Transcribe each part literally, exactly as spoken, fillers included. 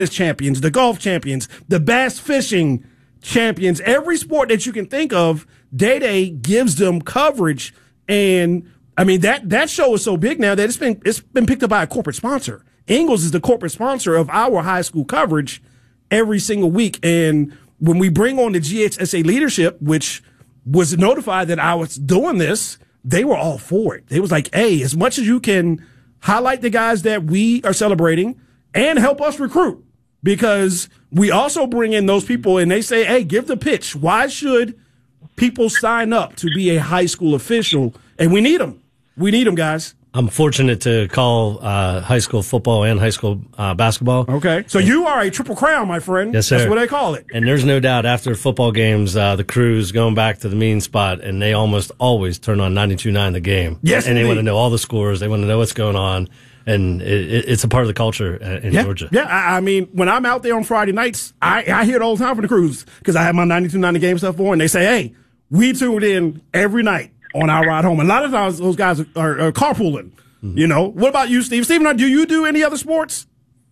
champions, the golf champions, the bass fishing champions, every sport that you can think of, Day-Day gives them coverage. And I mean, that, that show is so big now that it's been, it's been picked up by a corporate sponsor. Ingles is the corporate sponsor of our high school coverage every single week. And when we bring on the G H S A leadership, which was notified that I was doing this, they were all for it. They was like, hey, as much as you can highlight the guys that we are celebrating and help us recruit, because we also bring in those people and they say, hey, give the pitch. Why should people sign up to be a high school official? And we need them. We need them, guys. I'm fortunate to call uh, high school football and high school uh, basketball. Okay. So you are a triple crown, my friend. Yes, sir. That's what they call it. And there's no doubt after football games, uh, the crew's going back to the meeting spot, and they almost always turn on ninety-two point nine The Game. Yes, And indeed. they want to know all the scores. They want to know what's going on. And it, it's a part of the culture in yeah, Georgia. Yeah, I, I mean, when I'm out there on Friday nights, I, I hear it all the time from the crews because I have my ninety-two point nine The Game stuff on. And they say, hey, we tuned in every night on our ride home. And a lot of times those guys are, are, are carpooling. Mm-hmm. You know, what about you, Steve? Steve, do you do any other sports?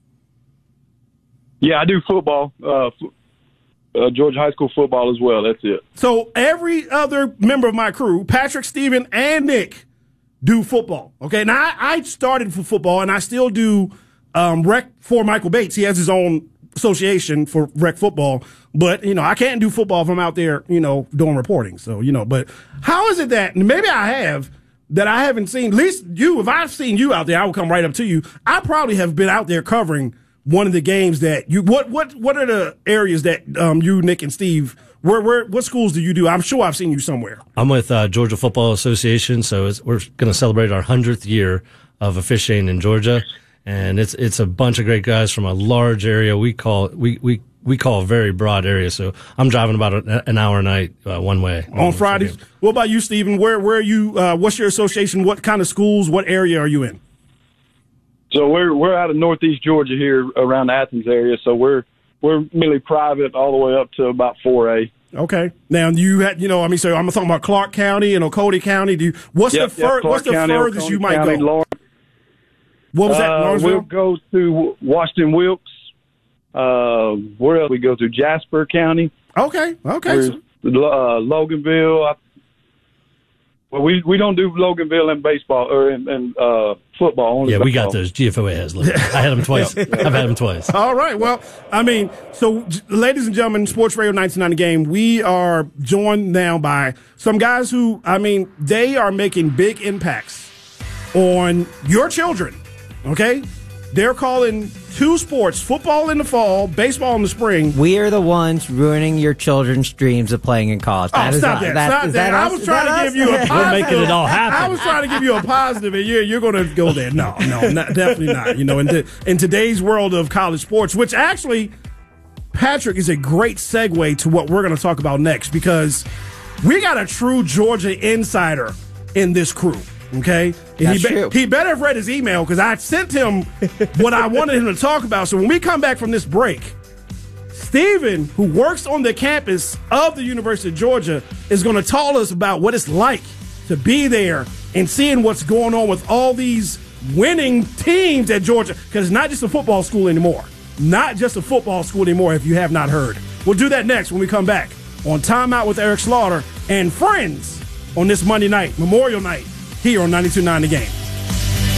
Yeah, I do football, uh, uh, Georgia high school football as well. That's it. So every other member of my crew, Patrick, Steven, and Nick, do football. Okay, now I, I started for football, and I still do um, rec for Michael Bates. He has his own association for rec football, but you know I can't do football if I'm out there, you know, doing reporting. So you know, but how is it that maybe I have that I haven't seen? At least you, if I've seen you out there, I will come right up to you. I probably have been out there covering one of the games that you. What what what are the areas that um, you, Nick, and Steve? Where, where, what schools do you do? I'm sure I've seen you somewhere. I'm with uh, Georgia Football Association, so it's, we're going to celebrate our hundredth year of officiating in Georgia, and it's it's a bunch of great guys from a large area. We call we we we call a very broad area. So I'm driving about a, an hour a night uh, one way on Fridays. What about you, Stephen? Where where are you? Uh, what's your association? What kind of schools? What area are you in? So we're we're out of Northeast Georgia here around the Athens area. So we're We're merely private all the way up to about four A. Okay. Now you had, you know, I mean, so I'm talking about Clark County and Oconee County. Do you, what's yep, the fur, yep, what's the County, furthest Oconee you might County, go? Lawrence. What was that? Uh, Lawrenceville? we'll go to Washington Wilkes. Uh, where else we go to? Jasper County. Okay. Okay. There's, uh, Loganville. I, well, we we don't do Loganville in baseball or in, in uh, football. Only yeah, baseball. we got those G F O A has. I had them twice. I've had them twice. All right. Well, I mean, so ladies and gentlemen, Sports Radio ninety-two point nine The Game, we are joined now by some guys who, I mean, they are making big impacts on your children. Okay, they're calling two sports: football in the fall, baseball in the spring. We are the ones ruining your children's dreams of playing in college. That oh, stop that! that, stop that. that. I was trying to give you a positive. We're making it all happen. I was trying to give you a positive, and you're you're going to go there. No, no, not, definitely not. You know, in the, in today's world of college sports, which actually, Patrick, is a great segue to what we're going to talk about next, because we got a true Georgia insider in this crew. Okay, and That's he, be- true. he better have read his email, because I sent him what I wanted him to talk about. So when we come back from this break, Steven, who works on the campus of the University of Georgia, is going to tell us about what it's like to be there and seeing what's going on with all these winning teams at Georgia, because it's not just a football school anymore. Not just a football school anymore, if you have not heard. We'll do that next when we come back on Time Out with Eric Slaughter and Friends on this Monday night, Memorial Night, here on ninety-two point nine The Game.